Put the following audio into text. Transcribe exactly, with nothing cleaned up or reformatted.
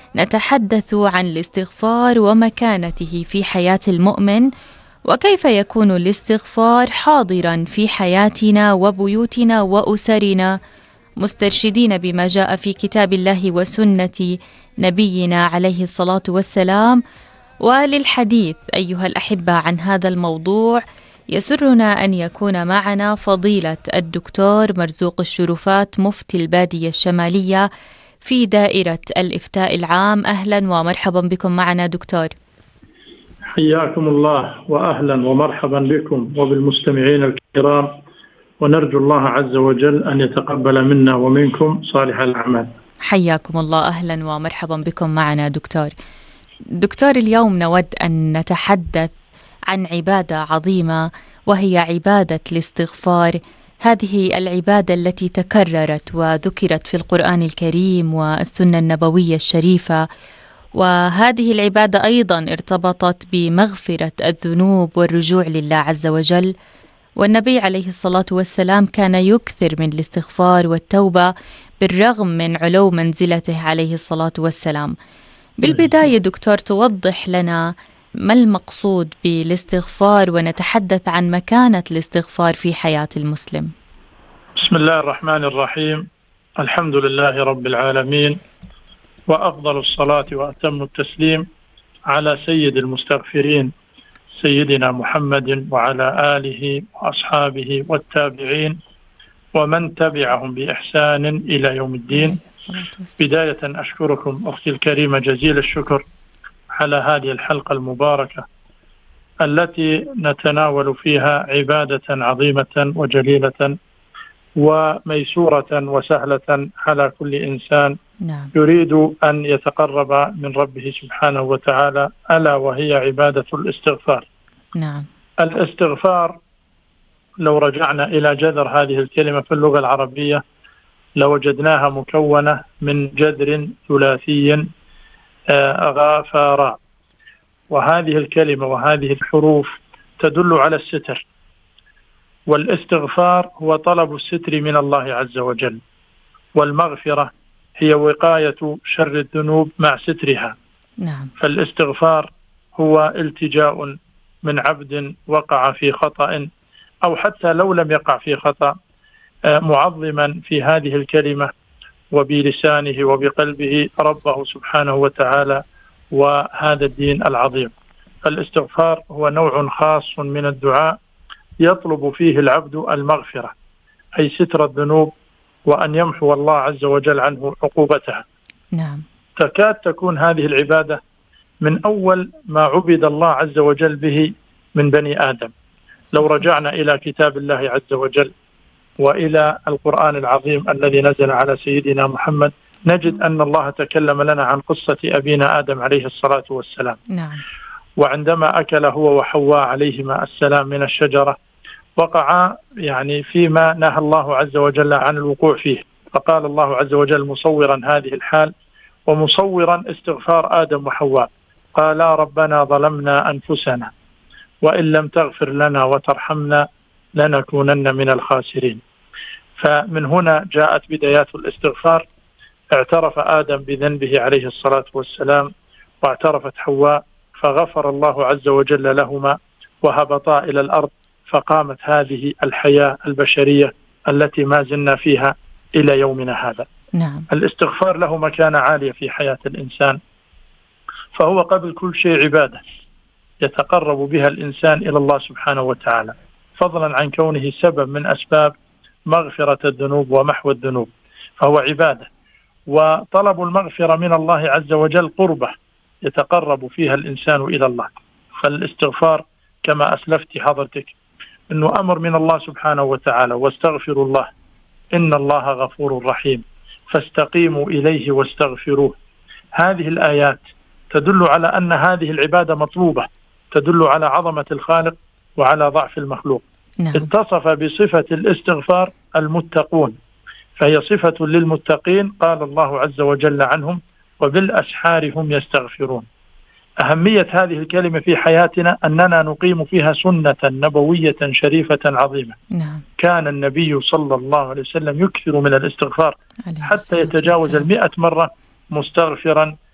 نتحدث عن الاستغفار ومكانته في حياة المؤمن، وكيف يكون الاستغفار حاضرا في حياتنا وبيوتنا وأسرنا، مسترشدين بما جاء في كتاب الله وسنة نبينا عليه الصلاة والسلام. وللحديث أيها الأحبة عن هذا الموضوع يسرنا أن يكون معنا فضيلة الدكتور مرزوق الشرفات، مفتي البادية الشمالية في دائرة الإفتاء العام. أهلا ومرحبا بكم معنا دكتور. حياكم الله وأهلا ومرحبا بكم وبالمستمعين الكرام، ونرجو الله عز وجل أن يتقبل منا ومنكم صالح الأعمال. حياكم الله، أهلا ومرحبا بكم معنا دكتور. دكتور، اليوم نود أن نتحدث عن عبادة عظيمة وهي عبادة الاستغفار. هذه العبادة التي تكررت وذكرت في القرآن الكريم والسنة النبوية الشريفة، وهذه العبادة أيضا ارتبطت بمغفرة الذنوب والرجوع لله عز وجل، والنبي عليه الصلاة والسلام كان يكثر من الاستغفار والتوبة بالرغم من علو منزلته عليه الصلاة والسلام. بالبداية دكتور، توضح لنا ما المقصود بالاستغفار ونتحدث عن مكانة الاستغفار في حياة المسلم. بسم الله الرحمن الرحيم، الحمد لله رب العالمين، وأفضل الصلاة وأتم التسليم على سيد المستغفرين سيدنا محمد وعلى آله وأصحابه والتابعين ومن تبعهم بإحسان إلى يوم الدين. بداية أشكركم أختي الكريمة جزيل الشكر على هذه الحلقة المباركة التي نتناول فيها عبادة عظيمة وجليلة وميسورة وسهلة على كل إنسان نعم. يريد أن يتقرب من ربه سبحانه وتعالى، ألا وهي عبادة الاستغفار. نعم. الاستغفار لو رجعنا إلى جذر هذه الكلمة في اللغة العربية لوجدناها مكونة من جذر ثلاثي غافارا، وهذه الكلمة وهذه الحروف تدل على الستر، والاستغفار هو طلب الستر من الله عز وجل، والمغفرة هي وقاية شر الذنوب مع سترها. نعم. فالاستغفار هو التجاء من عبد وقع في خطأ، أو حتى لو لم يقع في خطأ، معظما في هذه الكلمة وبلسانه وبقلبه ربه سبحانه وتعالى وهذا الدين العظيم. الاستغفار هو نوع خاص من الدعاء يطلب فيه العبد المغفرة، أي ستر الذنوب، وأن يمحو الله عز وجل عنه عقوبتها. نعم. تكاد تكون هذه العبادة من أول ما عبد الله عز وجل به من بني آدم. لو رجعنا إلى كتاب الله عز وجل وإلى القرآن العظيم الذي نزل على سيدنا محمد، نجد أن الله تكلم لنا عن قصة أبينا آدم عليه الصلاة والسلام. نعم. وعندما أكل هو وحواء عليهما السلام من الشجرة، وقع يعني فيما نهى الله عز وجل عن الوقوع فيه، فقال الله عز وجل مصورا هذه الحال ومصورا استغفار آدم وحواء، قالا ربنا ظلمنا أنفسنا وإن لم تغفر لنا وترحمنا لنكونن من الخاسرين. فمن هنا جاءت بدايات الاستغفار. اعترف آدم بذنبه عليه الصلاة والسلام، واعترفت حواء، فغفر الله عز وجل لهما وهبطا إلى الأرض، فقامت هذه الحياة البشرية التي ما زلنا فيها إلى يومنا هذا. نعم. الاستغفار له مكانة عالية في حياة الإنسان، فهو قبل كل شيء عبادة يتقرب بها الإنسان إلى الله سبحانه وتعالى، فضلا عن كونه سبب من أسباب مغفرة الذنوب ومحو الذنوب، فهو عبادة. وطلب المغفرة من الله عز وجل قربة يتقرب فيها الإنسان إلى الله. فالاستغفار كما أسلفت حضرتك أنه أمر من الله سبحانه وتعالى، واستغفروا الله إن الله غفور رحيم فاستقيموا إليه واستغفروه. هذه الآيات تدل على أن هذه العبادة مطلوبة، تدل على عظمة الخالق وعلى ضعف المخلوق. نعم. اتصف بصفة الاستغفار المتقون، فهي صفة للمتقين، قال الله عز وجل عنهم وبالأسحار هم يستغفرون. أهمية هذه الكلمة في حياتنا أننا نقيم فيها سنة نبوية شريفة عظيمة. نعم. كان النبي صلى الله عليه وسلم يكثر من الاستغفار حتى يتجاوز المئة مرة مستغفرا